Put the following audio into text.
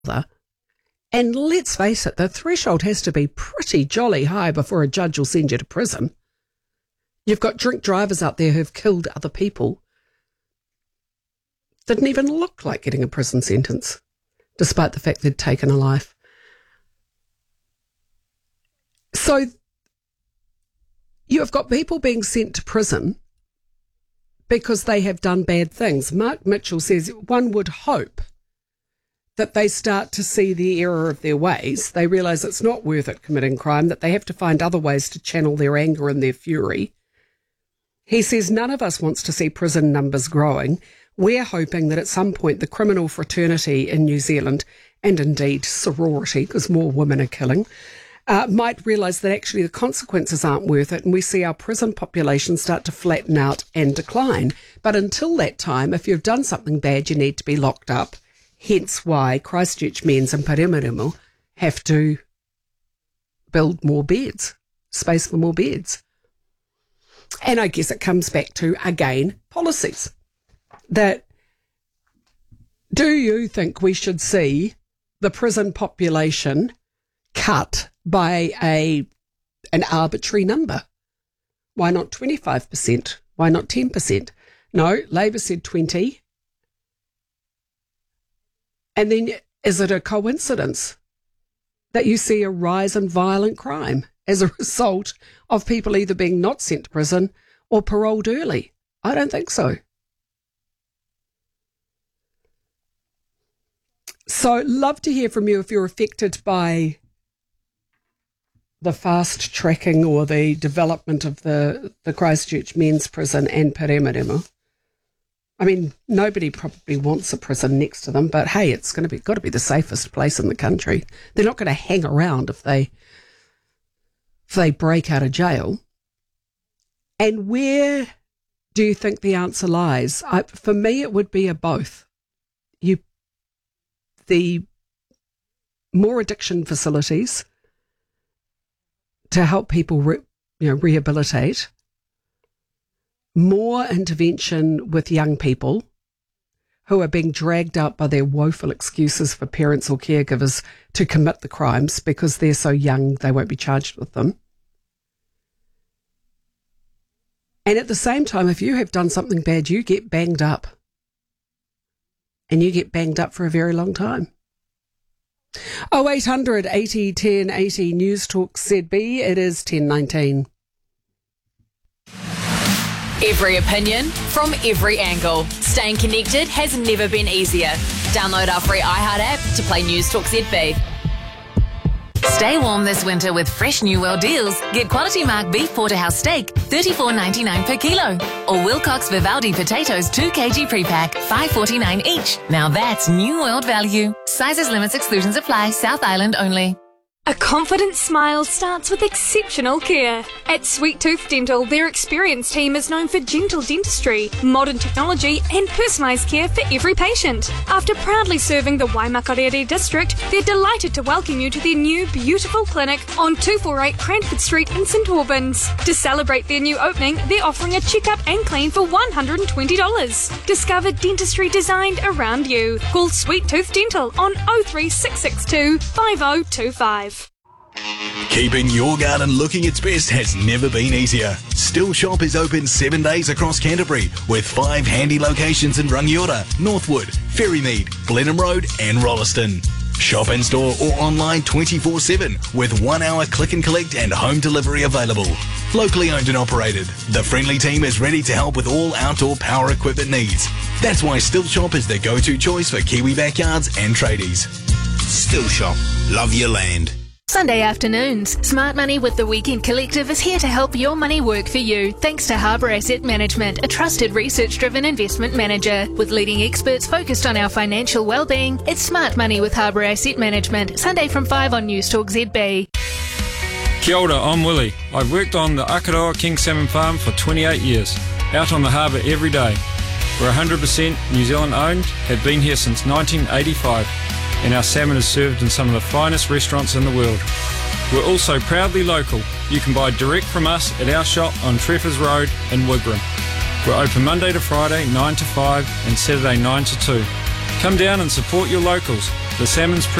And let's face it, the threshold has to be pretty jolly high before a judge will send you to prison. You've got drink drivers out there who've killed other people. Didn't even look like getting a prison sentence, despite the fact they'd taken a life. So you have got people being sent to prison because they have done bad things. Mark Mitchell says one would hope that they start to see the error of their ways. They realise it's not worth it committing crime, that they have to find other ways to channel their anger and their fury. He says none of us wants to see prison numbers growing. We're hoping that at some point the criminal fraternity in New Zealand, and indeed sorority, because more women are killing, might realise that actually the consequences aren't worth it, and we see our prison population start to flatten out and decline. But until that time, if you've done something bad, you need to be locked up. Hence why Christchurch Men's and Paramarimu have to build more beds, space for more beds. And I guess it comes back to, again, policies. That, do you think we should see the prison population cut by an arbitrary number? Why not 25%? Why not 10%? No, Labour said 20%. And then is it a coincidence that you see a rise in violent crime as a result of people either being not sent to prison or paroled early? I don't think so. So love to hear from you if you're affected by the fast tracking or the development of the Christchurch Men's Prison and Paramarimu. I mean, nobody probably wants a prison next to them, but hey, it's got to be the safest place in the country. They're not going to hang around if they break out of jail. And where do you think the answer lies? For me, it would be a both. The more addiction facilities to help people rehabilitate, more intervention with young people who are being dragged out by their woeful excuses for parents or caregivers to commit the crimes because they're so young they won't be charged with them. And at the same time, if you have done something bad, you get banged up. And you get banged up for a very long time. 0800 80 10 80 News Talk ZB. It is 10:19. Every opinion from every angle. Staying connected has never been easier. Download our free iHeart app to play News Talk ZB. Stay warm this winter with fresh New World deals. Get quality mark beef porterhouse steak, $34.99 per kilo. Or Wilcox Vivaldi potatoes 2 kg pre-pack, $5.49 each. Now that's New World value. Sizes, limits, exclusions apply. South Island only. A confident smile starts with exceptional care. At Sweet Tooth Dental, their experienced team is known for gentle dentistry, modern technology and personalised care for every patient. After proudly serving the Waimakarere district, they're delighted to welcome you to their new beautiful clinic on 248 Cranford Street in St Albans. To celebrate their new opening, they're offering a checkup and clean for $120. Discover dentistry designed around you. Call Sweet Tooth Dental on 03662 5025. Keeping your garden looking its best has never been easier. Still Shop is open 7 days across Canterbury with 5 handy locations in Rangiora, Northwood, Ferrymead, Blenheim Road and Rolleston. Shop in store or online 24/7 with 1 hour click and collect and home delivery available. Locally owned and operated, the friendly team is ready to help with all outdoor power equipment needs. That's why Still Shop is the go-to choice for Kiwi backyards and tradies. Still Shop. Love your land. Sunday afternoons, Smart Money with the Weekend Collective is here to help your money work for you, thanks to Harbour Asset Management, a trusted research-driven investment manager. With leading experts focused on our financial well-being, it's Smart Money with Harbour Asset Management, Sunday from 5 on News Talk ZB. Kia ora, I'm Willie. I've worked on the Akaroa King Salmon Farm for 28 years, out on the harbour every day. We're 100% New Zealand owned, have been here since 1985. And our salmon is served in some of the finest restaurants in the world. We're also proudly local. You can buy direct from us at our shop on Treffers Road in Wigram. We're open Monday to Friday 9 to 5 and Saturday 9 to 2. Come down and support your locals. The salmon's